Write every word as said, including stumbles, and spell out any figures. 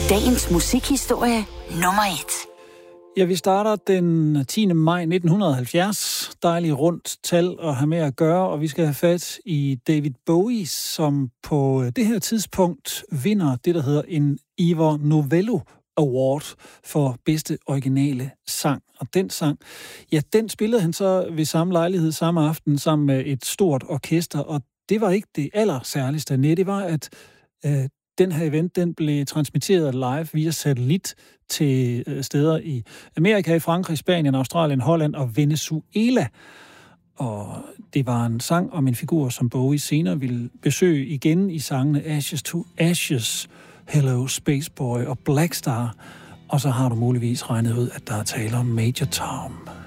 Dagens musikhistorie nummer et. Ja, vi starter den tiende maj nitten halvfjerds. Dejligt rundt tal at have med at gøre, og vi skal have fat i David Bowie, som på det her tidspunkt vinder det, der hedder en Ivor Novello Award for bedste originale sang. Og den sang, ja, den spillede han så ved samme lejlighed samme aften sammen med et stort orkester, og det var ikke det allersærligste. Nej, det var, at øh, den her event, den blev transmitteret live via satellit til steder i Amerika, i Frankrig, Spanien, Australien, Holland og Venezuela. Og det var en sang om en figur, som Bowie senere ville besøge igen i sangene Ashes to Ashes, Hello Spaceboy og Black Star. Og så har du muligvis regnet ud, at der er tale om Major Tom.